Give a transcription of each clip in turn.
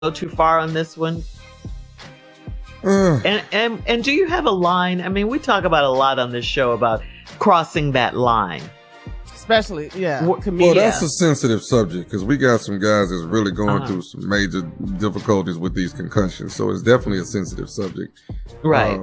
too far on this one? And do you have a line? I mean, we talk about a lot on this show about crossing that line. Especially, well, that's a sensitive subject because we got some guys that's really going through some major difficulties with these concussions. So it's definitely a sensitive subject. Right.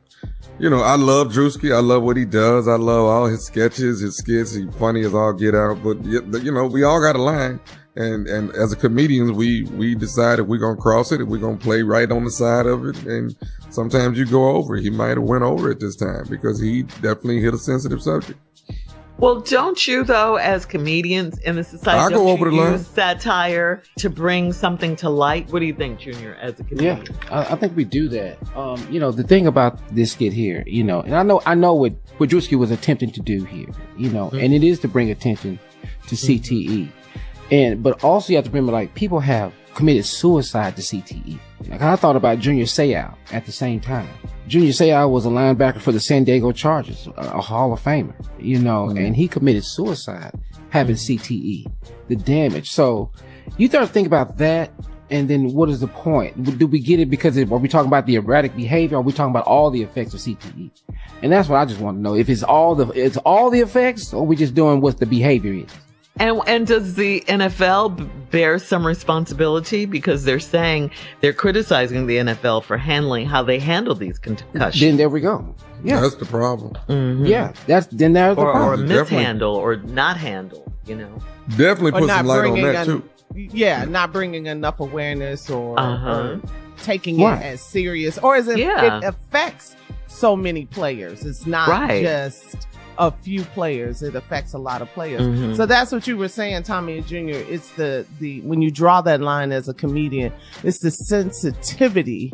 I love Drewski. I love what he does. I love all his sketches, his skits. He's funny as all get out. But, we all got a line. And as a comedians, we decided we're going to cross it and we're going to play right on the side of it. And sometimes you go over it. He might have went over it this time because he definitely hit a sensitive subject. Well, don't you, though, as comedians in the society, use satire to bring something to light? What do you think, Junior, as a comedian? Yeah, I think we do that. The thing about this skit here, and I know what Drewski was attempting to do here, and it is to bring attention to CTE. But also you have to remember, like, people have committed suicide to CTE. Like, I thought about Junior Seau at the same time. Junior Seau was a linebacker for the San Diego Chargers, a Hall of Famer, and he committed suicide having CTE, the damage. So you start to think about that, and then what is the point? Do we get it because are we talking about the erratic behavior, or are we talking about all the effects of CTE? And that's what I just want to know. If it's all the effects, or are we just doing what the behavior is? And does the NFL bear some responsibility, because they're criticizing the NFL for how they handle these concussions? Then there we go. Yeah, that's the problem. Mm-hmm. Yeah, there's the problem. Or mishandle or not handle. Definitely put some light on that too. Yeah, not bringing enough awareness or taking it as serious, or as it affects so many players. It's not just a few players. It affects a lot of players. Mm-hmm. So that's what you were saying, Tommy and Junior. It's the when you draw that line as a comedian, it's the sensitivity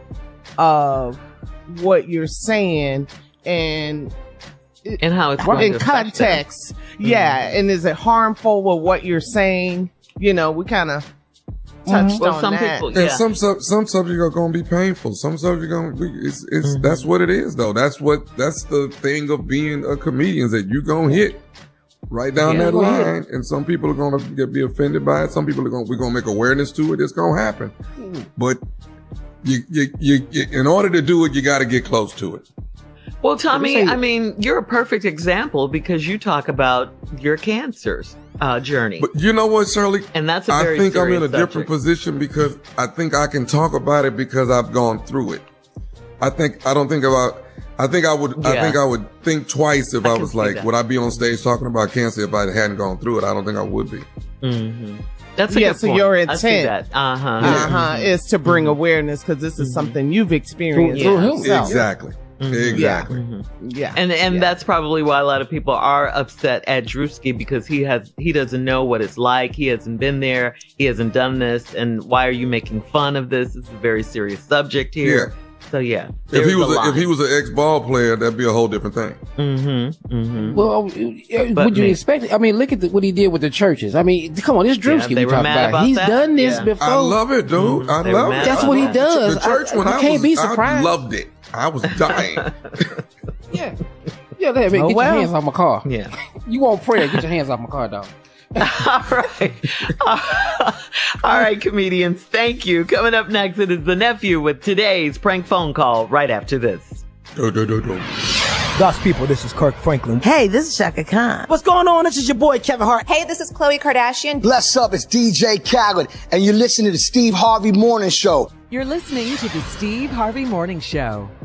of what you're saying and how it's in context. Yeah. And is it harmful with what you're saying? We kind of touched on some that. People, and some subjects are going to be painful. Some subjects are going to be, that's what it is though. That's the thing of being a comedian, is that you're going to hit right down that line, and some people are going to be offended by it. Some people we're going to make awareness to it. It's going to happen. But you in order to do it, you got to get close to it. Well, Tommy, I mean, you're a perfect example because you talk about your cancer's journey. But you know what, Shirley? And that's a very I think I'm in a subject. different position because I think I can talk about it because I've gone through it. I think I would think twice if I was like, would I be on stage talking about cancer if I hadn't gone through it? I don't think I would be. Mm-hmm. That's a good so point. your intent is to bring awareness because this is something you've experienced through himself. Exactly. Exactly. Yeah. And that's probably why a lot of people are upset at Drewski, because he doesn't know what it's like. He hasn't been there. He hasn't done this. And why are you making fun of this? It's a very serious subject here. Yeah. So if he was an ex-ball player, that'd be a whole different thing. Mm-hmm. Mm-hmm. Well, would you expect it? I mean, look at what he did with the churches. I mean, come on, this Drewski we talking about. He's done this before. I love it, dude. I love it. That's what he does. The church I loved it. I was dying. Yeah, get your hands off my car. Yeah. You want prayer? Get your hands off my car, dog. All right, comedians. Thank you. Coming up next, it is the nephew with today's prank phone call right after this. God's people, this is Kirk Franklin. Hey, this is Shaka Khan. What's going on? This is your boy Kevin Hart. Hey, this is Khloe Kardashian. Bless up, it's DJ Khaled, and you're listening to the Steve Harvey Morning Show. You're listening to the Steve Harvey Morning Show.